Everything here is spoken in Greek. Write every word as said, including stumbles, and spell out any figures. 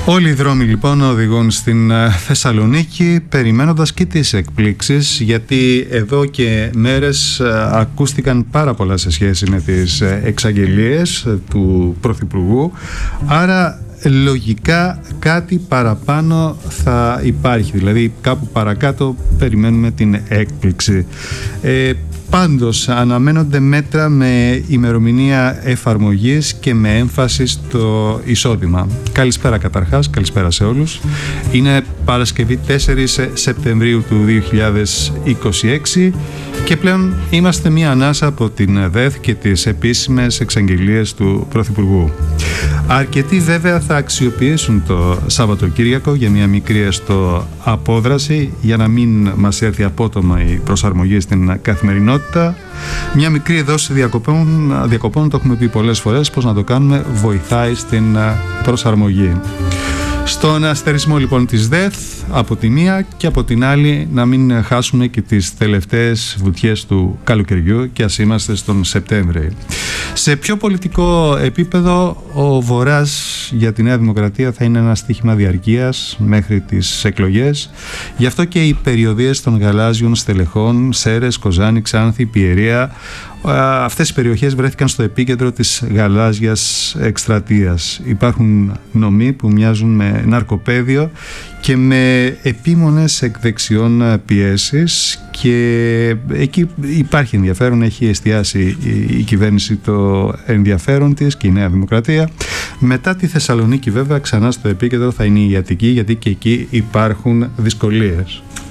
Όλοι οι δρόμοι λοιπόν οδηγούν στην Θεσσαλονίκη, περιμένοντας και τις εκπλήξεις, γιατί εδώ και μέρες ακούστηκαν πάρα πολλά σε σχέση με τις εξαγγελίες του Πρωθυπουργού, άρα λογικά κάτι παραπάνω θα υπάρχει, δηλαδή κάπου παρακάτω περιμένουμε την έκπληξη. Ε, Πάντως αναμένονται μέτρα με ημερομηνία εφαρμογής και με έμφαση στο εισόδημα. Καλησπέρα καταρχάς, καλησπέρα σε όλους. Είναι Παρασκευή τέσσερις Σεπτεμβρίου του δύο χιλιάδες είκοσι έξι και πλέον είμαστε μία ανάσα από την ΔΕΘ και τις επίσημες εξαγγελίες του Πρωθυπουργού. Αρκετοί βέβαια θα αξιοποιήσουν το Σαββατοκύριακο για μία μικρή έστω απόδραση, για να μην μας έρθει απότομα η προσαρμογή στην καθημερινότητα. Μια μικρή δόση διακοπών, διακοπών, το έχουμε πει πολλές φορές, πώς να το κάνουμε, βοηθάει στην προσαρμογή. Στον αστερισμό λοιπόν της ΔΕΘ από τη μία, και από την άλλη να μην χάσουμε και τις τελευταίες βουτιές του καλοκαιριού, και ας είμαστε στον Σεπτέμβρη. Σε πιο πολιτικό επίπεδο, ο Βορράς για τη Νέα Δημοκρατία θα είναι ένα στοίχημα διαρκείας μέχρι τις εκλογές. Γι' αυτό και οι περιοδίες των γαλάζιων στελεχών, Σέρρες, Κοζάνη, Ξάνθη, Πιερία, αυτές οι περιοχές βρέθηκαν στο επίκεντρο της γαλάζιας εκστρατείας. Υπάρχουν νομοί που μοιάζουν με ναρκοπαίδιο και με επίμονες εκ δεξιών πιέσεις, και εκεί υπάρχει ενδιαφέρον, έχει εστιάσει η κυβέρνηση το ενδιαφέρον της και η Νέα Δημοκρατία. Μετά τη Θεσσαλονίκη βέβαια ξανά στο επίκεντρο θα είναι η Αττική, γιατί και εκεί υπάρχουν δυσκολίες.